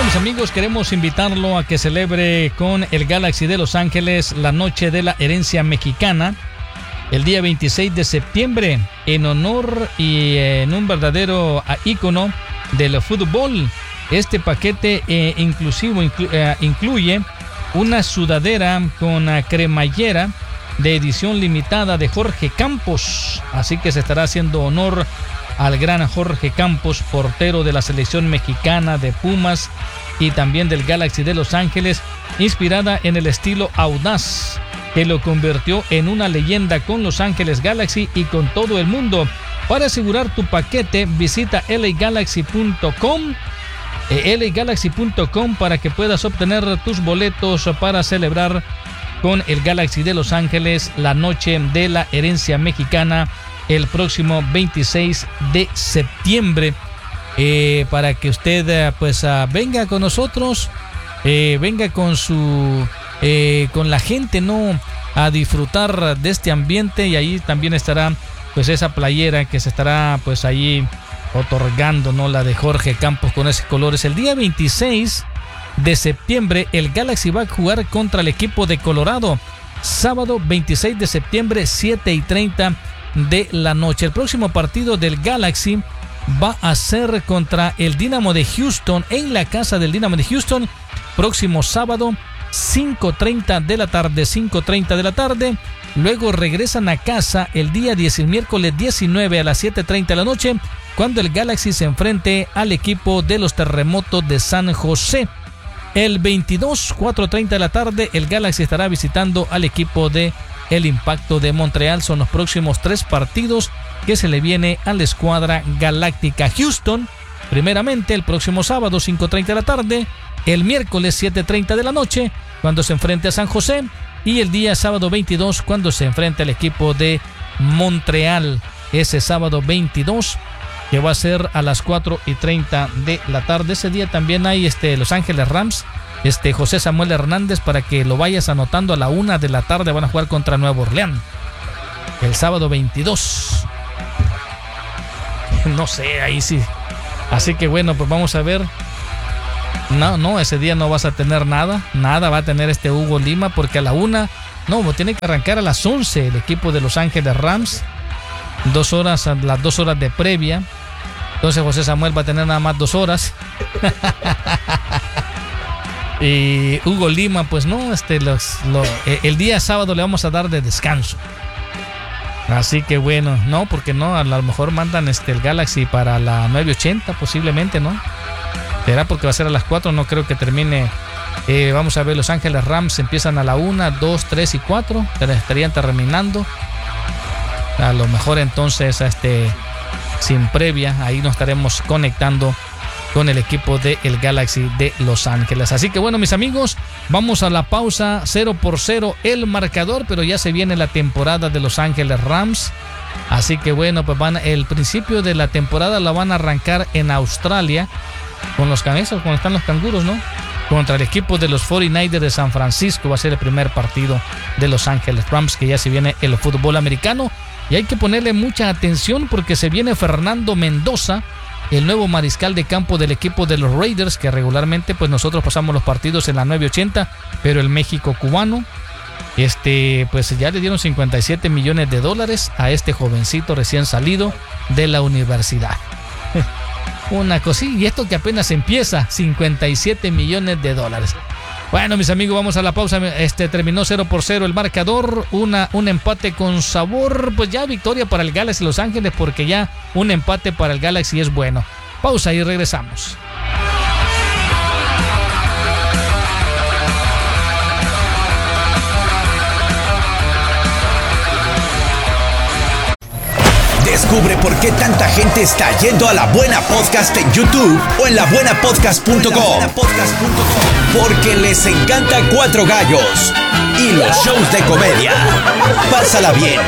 mis amigos, queremos invitarlo a que celebre con el Galaxy de Los Ángeles la Noche de la Herencia Mexicana el día 26 de septiembre en honor y en un verdadero ícono del fútbol. Este paquete incluye una sudadera con cremallera de edición limitada de Jorge Campos, así que se estará haciendo honor al gran Jorge Campos, portero de la selección mexicana de Pumas y también del Galaxy de Los Ángeles, inspirada en el estilo audaz que lo convirtió en una leyenda con Los Ángeles Galaxy y con todo el mundo. Para asegurar tu paquete, visita lagalaxy.com lagalaxy.com para que puedas obtener tus boletos para celebrar con el Galaxy de Los Ángeles la Noche de la Herencia Mexicana el próximo 26 de septiembre, para que usted venga con nosotros, venga con con la gente, ¿no?, a disfrutar de este ambiente. Y ahí también estará pues esa playera que se estará pues ahí otorgando, ¿no?, la de Jorge Campos con esos colores. El día 26 de septiembre el Galaxy va a jugar contra el equipo de Colorado, sábado 26 de septiembre 7:30 de la noche. El próximo partido del Galaxy va a ser contra el Dynamo de Houston en la casa del Dynamo de Houston, próximo sábado 5:30 de la tarde. Luego regresan a casa el miércoles 19 a las 7:30 de la noche, cuando el Galaxy se enfrente al equipo de los Terremotos de San José. El 22, 4:30 de la tarde, el Galaxy estará visitando al equipo de el Impacto de Montreal. Son los próximos 3 partidos que se le viene a la escuadra galáctica. Houston, primeramente, el próximo sábado, 5:30 de la tarde. El miércoles, 7:30 de la noche, cuando se enfrente a San José. Y el día sábado 22, cuando se enfrente al equipo de Montreal. Ese sábado 22, que va a ser a las 4:30 de la tarde. Ese día también hay Los Ángeles Rams, José Samuel Hernández, para que lo vayas anotando. A la 1 de la tarde van a jugar contra Nuevo Orleans el sábado 22. No sé, ahí sí. Así que bueno, pues vamos a ver. No, ese día no vas a tener nada va a tener Hugo Lima, porque a la 1, tiene que arrancar a las 11 el equipo de Los Ángeles Rams, las 2 horas de previa. Entonces José Samuel va a tener nada más 2 horas. Y Hugo Lima, pues no, el día sábado le vamos a dar de descanso. Así que bueno, porque a lo mejor mandan el Galaxy para la 9:80 posiblemente, ¿no? Será porque va a ser a las 4, no creo que termine. Vamos a ver, Los Ángeles Rams empiezan a la 1, 2, 3 y 4, estarían terminando. A lo mejor entonces sin previa, ahí nos estaremos conectando con el equipo del Galaxy de Los Ángeles. Así que bueno, mis amigos, vamos a la pausa. 0-0 el marcador, pero ya se viene la temporada de Los Ángeles Rams. Así que bueno, pues el principio de la temporada la van a arrancar en Australia con los canguros, cuando están los canguros, ¿no? Contra el equipo de los 49ers de San Francisco. Va a ser el primer partido de Los Ángeles Rams, que ya se viene el fútbol americano. Y hay que ponerle mucha atención porque se viene Fernando Mendoza, el nuevo mariscal de campo del equipo de los Raiders, que regularmente pues nosotros pasamos los partidos en la 9:80, pero el México cubano, pues ya le dieron $57 millones a este jovencito recién salido de la universidad. Una cosilla, y esto que apenas empieza, $57 millones. Bueno, mis amigos, vamos a la pausa. Terminó 0-0 el marcador, un empate con sabor. Pues ya victoria para el Galaxy Los Ángeles, porque ya un empate para el Galaxy es bueno. Pausa y regresamos. Descubre por qué tanta gente está yendo a La Buena Podcast en YouTube o en labuenapodcast.com. Porque les encanta Cuatro Gallos y los shows de comedia. Pásala bien,